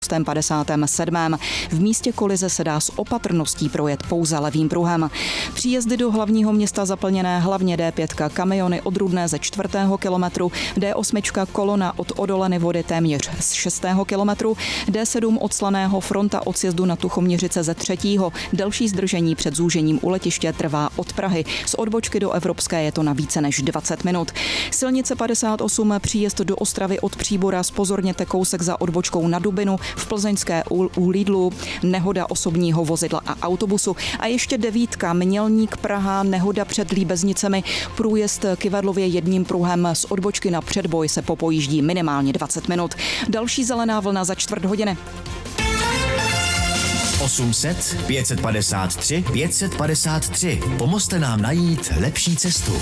57. V místě kolize se dá s opatrností projet pouze levým pruhem. Příjezdy do hlavního města zaplněné, hlavně D5, kamiony od Rudné ze 4. kilometru, D8 kolona od Odoleny Vody téměř z 6. kilometru, D7 od Slaného Fronta od sjezdu na Tuchoměřice ze 3. Další zdržení před zúžením u letiště trvá od Prahy. Z odbočky do Evropské je to na více než 20 minut. Silnice 58 příjezd do Ostravy od Příbora, zpozorněte kousek za odbočkou na Dubinu, v Plzeňské u Lidlu, nehoda osobního vozidla a autobusu. A ještě 9, Mělník Praha, nehoda před Líbeznicemi, průjezd Kyvadlově jedním pruhem, z odbočky na Předboj se popojíždí minimálně 20 minut. Další zelená vlna za čtvrt hodiny. 800 553 553. Pomozte nám najít lepší cestu.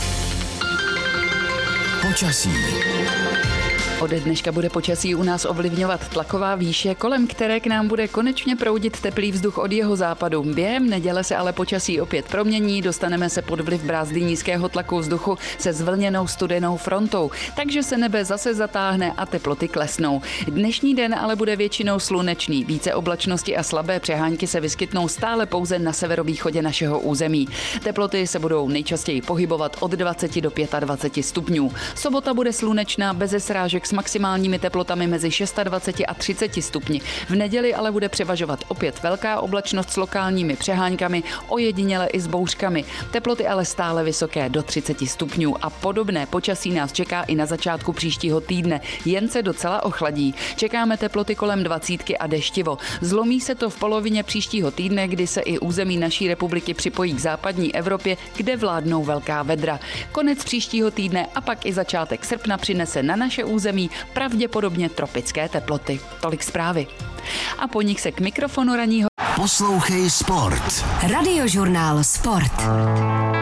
Počasí. Od dneška bude počasí u nás ovlivňovat tlaková výše, kolem které k nám bude konečně proudit teplý vzduch od jeho západu. Během neděle se ale počasí opět promění, dostaneme se pod vliv brázdy nízkého tlaku vzduchu se zvlněnou studenou frontou, takže se nebe zase zatáhne a teploty klesnou. Dnešní den ale bude většinou slunečný, více oblačnosti a slabé přehánky se vyskytnou stále pouze na severovýchodě našeho území. Teploty se budou nejčastěji pohybovat od 20 do 25 stupňů. Sobota bude slunečná, beze srážek s maximálními teplotami mezi 26 a 30 stupni. V neděli ale bude převažovat opět velká oblačnost s lokálními přeháňkami, ojediněle i s bouřkami. Teploty ale stále vysoké do 30 stupňů a podobné počasí nás čeká i na začátku příštího týdne. Jen se docela ochladí. Čekáme teploty kolem 20 a deštivo. Zlomí se to v polovině příštího týdne, kdy se i území naší republiky připojí k západní Evropě, kde vládnou velká vedra. Konec příštího týdne a pak i začátek srpna přinese na naše území pravděpodobně tropické teploty. Tolik zprávy. A po nich se k mikrofonu ranního Poslouchej Sport. Radiožurnál Sport.